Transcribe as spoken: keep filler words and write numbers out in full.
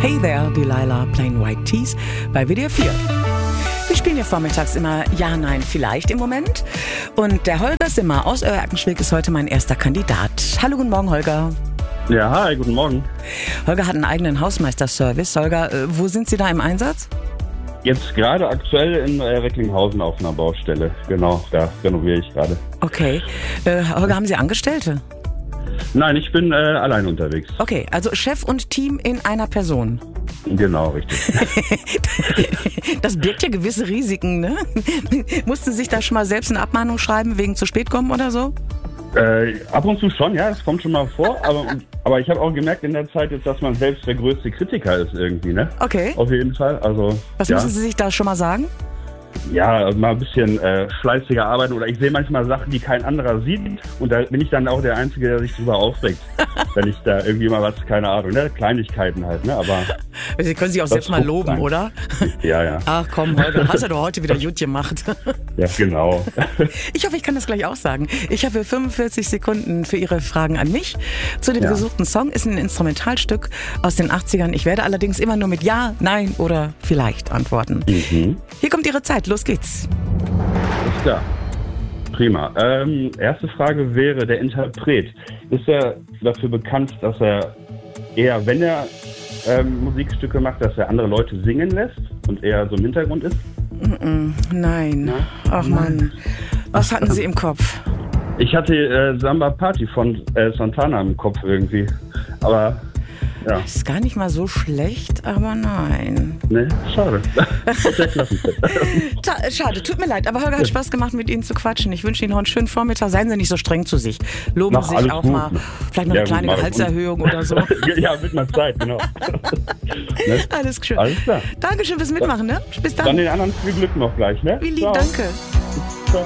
Hey There, Delilah, Plain White Tees bei W D R vier. Wir spielen ja vormittags immer Ja, Nein, Vielleicht im Moment. Und der Holger Simmer aus Erkenschwick ist heute mein erster Kandidat. Hallo, guten Morgen, Holger. Ja, hi, guten Morgen. Holger hat einen eigenen Hausmeisterservice. Holger, äh, wo sind Sie da im Einsatz? Jetzt gerade aktuell in äh, Recklinghausen auf einer Baustelle. Genau, da renoviere ich gerade. Okay. Äh, Holger, haben Sie Angestellte? Nein, ich bin äh, allein unterwegs. Okay, also Chef und Team in einer Person. Genau, richtig. Das birgt ja gewisse Risiken, ne? Mussten Sie sich da schon mal selbst eine Abmahnung schreiben wegen zu spät kommen oder so? Äh, ab und zu schon, ja, das kommt schon mal vor. Aber, aber ich habe auch gemerkt in der Zeit jetzt, dass man selbst der größte Kritiker ist irgendwie, ne? Okay. Auf jeden Fall. Also, Was ja. müssen Sie sich da schon mal sagen? Ja, also mal ein bisschen äh, fleißiger arbeiten. Oder ich sehe manchmal Sachen, die kein anderer sieht. Und da bin ich dann auch der Einzige, der sich drüber aufregt. Wenn ich da irgendwie mal was, keine Ahnung, ne? Kleinigkeiten halt, ne? Aber Sie können sich auch selbst mal loben, sein. Oder? Ja, ja. Ach komm, Holger, hast du doch heute wieder gut gemacht. Ja, genau. Ich hoffe, ich kann das gleich auch sagen. Ich habe fünfundvierzig Sekunden für Ihre Fragen an mich. Zu dem Ja. gesuchten Song ist ein Instrumentalstück aus den achtzigern. Ich werde allerdings immer nur mit Ja, Nein oder Vielleicht antworten. Mhm. Hier kommt Ihre Zeit, los geht's. Ist klar. Prima. Ähm, erste Frage wäre, der Interpret. Ist er dafür bekannt, dass er eher, wenn er ähm, Musikstücke macht, dass er andere Leute singen lässt und eher so im Hintergrund ist? Mm-mm, nein. Na? Ach Mann. Was hatten Sie im Kopf? Ich hatte äh, Samba Party von äh, Santana im Kopf irgendwie. Aber, ja. Ist gar nicht mal so schlecht, aber nein. Ne, schade. Sehr klasse. Ta- Schade, tut mir leid, aber Holger hat Spaß gemacht, mit Ihnen zu quatschen. Ich wünsche Ihnen noch einen schönen Vormittag. Seien Sie nicht so streng zu sich. Loben Mach Sie sich alles auch gut. mal. Vielleicht noch Ja, eine kleine mach ich. Gehaltserhöhung oder so. Ja, wird mal Zeit, genau. Ne? Alles schön. Alles klar. Dankeschön fürs Mitmachen, ne? Bis Dann dann. den anderen viel Glück noch gleich, ne? Wie lieb, Ciao. danke.